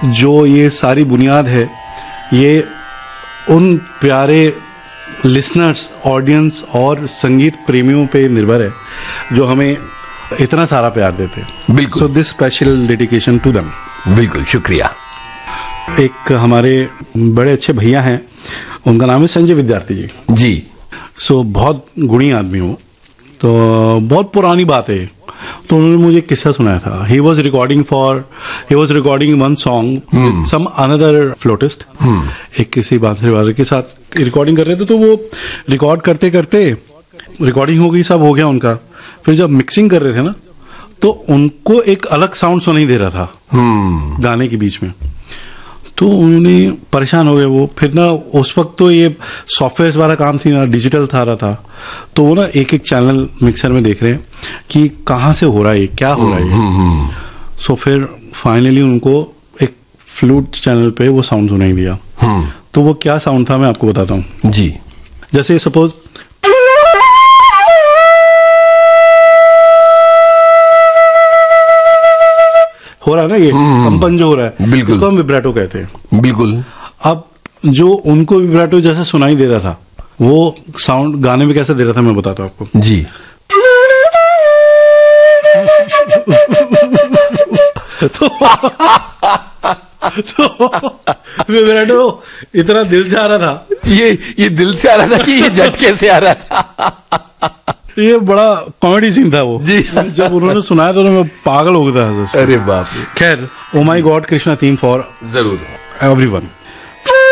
जो ये सारी बुनियाद है ये उन प्यारे लिसनर्स, ऑडियंस और संगीत प्रेमियों पे निर्भर है जो हमें इतना सारा प्यार देते हैं। बिल्कुल। So this special dedication to them. बिल्कुल, शुक्रिया। एक हमारे बड़े अच्छे भैया हैं, उनका नाम है संजय विद्यार्थी जी। जी। सो बहुत गुणी आदमी हो, तो बहुत पुरानी बात है, तो उन्होंने मुझे किस्सा सुनाया था। He was recording one song with some another फ्लोटिस्ट, एक किसी बांसुरी वादक के साथ रिकॉर्डिंग कर रहे थे। तो वो रिकॉर्ड करते करते रिकॉर्डिंग हो गई, सब हो गया उनका। फिर जब मिक्सिंग कर रहे थे ना, तो उनको एक अलग साउंड सुनाई दे रहा था गाने के बीच में। तो उन्होंने परेशान हो गए वो। फिर ना उस वक्त तो ये सॉफ्टवेयर वाला काम थी ना, डिजिटल था रहा था, तो वो ना एक एक चैनल मिक्सर में देख रहे हैं कि कहाँ से हो रहा है, क्या हो रहा है। सो फिर फाइनली उनको एक फ्लूट चैनल पे वो साउंड सुनाई दिया। तो वो क्या साउंड था मैं आपको बताता हूँ जी। जैसे सपोज हो रहा है ना, ये कंपन जो हो रहा है, बिल्कुल, इसको हम विब्रेटो कहते हैं। बिल्कुल। अब जो उनको विब्रेटो जैसे सुनाई दे रहा था, वो साउंड गाने में कैसे दे रहा था मैं बताता हूँ आपको जी। तो विब्रेटो इतना दिल से आ रहा था, ये दिल से आ रहा था कि ये झटके से आ रहा था? ये बड़ा कॉमेडी सीन था वो जी। जब उन्होंने सुनाया तो मैं पागल हो गया था। अरे बाप रे। खैर, ओ माई गॉड कृष्णा थीम फॉर जरूर एवरीवन।